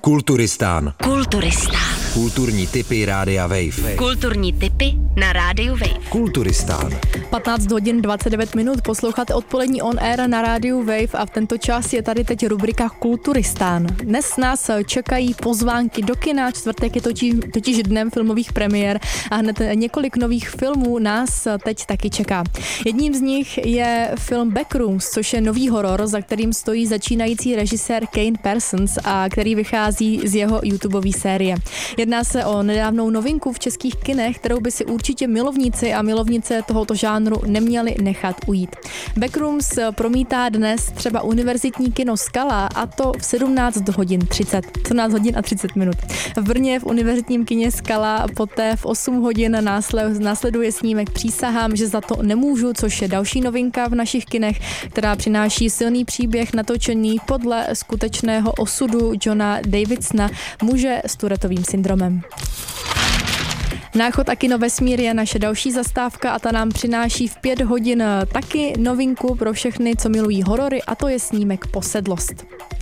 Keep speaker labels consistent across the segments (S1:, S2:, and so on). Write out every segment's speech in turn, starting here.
S1: Kulturistán.
S2: Kulturistán.
S1: Kulturní tipy Rádia Wave.
S2: Kulturní tipy na Rádiu Wave.
S1: Kulturistán.
S3: 15 hodin 29 minut, posloucháte odpolední on air na Rádiu Wave a v tento čas je tady teď rubrika Kulturistán. Dnes nás čekají pozvánky do kina, čtvrtek je totiž dnem filmových premiér a hned několik nových filmů nás teď taky čeká. Jedním z nich je film Backrooms, což je nový horor, za kterým stojí začínající režisér Kane Parsons a který vychází z jeho YouTubeové série. Jedná se o nedávnou novinku v českých kinech, kterou by si určitě milovníci a milovnice tohoto žánru neměli nechat ujít. Backrooms promítá dnes třeba univerzitní kino Skala, a to v 17 hodin a 30 minut. V Brně v univerzitním kině Skala poté v 8 hodin následuje snímek Přísahám, že za to nemůžu, což je další novinka v našich kinech, která přináší silný příběh natočený podle skutečného osudu Johna Davidsona, muže s Tourettovým syndromem. Náchod a kino Vesmír je naše další zastávka a ta nám přináší v 5 hodin taky novinku pro všechny, co milují horory, a to je snímek Posedlost.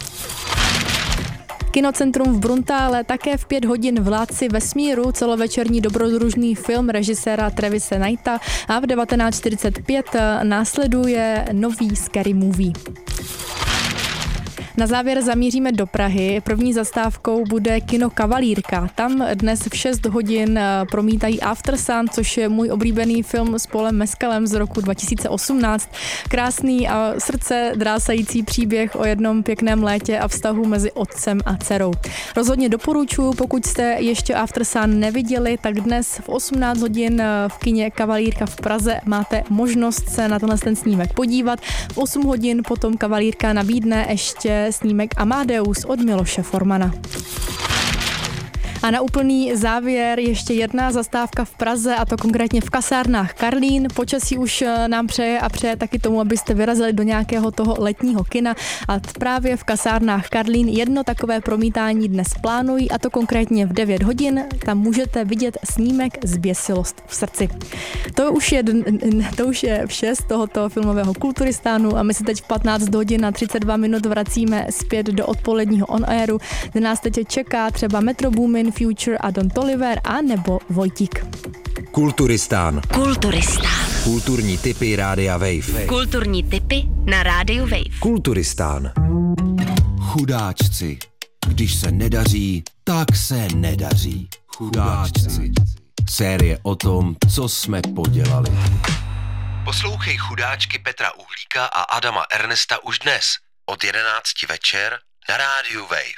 S3: Kinocentrum v Bruntále také v 5 hodin Vládci vesmíru, celovečerní dobrodružný film režiséra Travise Knighta, a v 19:45 následuje nový Scary Movie. Na závěr zamíříme do Prahy. První zastávkou bude kino Kavalírka. Tam dnes v 6 hodin promítají Aftersun, což je můj oblíbený film s Paulem Mescalem z roku 2018. Krásný a srdce drásající příběh o jednom pěkném létě a vztahu mezi otcem a dcerou. Rozhodně doporučuji, pokud jste ještě Aftersun neviděli, tak dnes v 18 hodin v kině Kavalírka v Praze máte možnost se na ten snímek podívat. V 8 hodin potom Kavalírka nabídne ještě snímek Amadeus od Miloše Formana. A na úplný závěr ještě jedna zastávka v Praze, a to konkrétně v kasárnách Karlín. Počasí už nám přeje a přeje taky tomu, abyste vyrazili do nějakého toho letního kina, a právě v kasárnách Karlín jedno takové promítání dnes plánují, a to konkrétně v 9 hodin. Tam můžete vidět snímek Zběsilost v srdci. To už je vše z tohoto filmového Kulturistánu a my se teď v 15 hodin a 32 minut vracíme zpět do odpoledního on airu, kde nás teď čeká třeba Metro Boomin, Future a Don Toliver a nebo Vojtík.
S1: Kulturistán.
S2: Kulturistán.
S1: Kulturní tipy Rádia Wave.
S2: Kulturní tipy na Rádiu Wave.
S1: Kulturistán.
S4: Chudáčci. Když se nedaří, tak se nedaří. Chudáčci. Série o tom, co jsme podělali.
S5: Poslouchej Chudáčky Petra Uhlíka a Adama Ernesta už dnes od 11 večer na Rádiu Wave.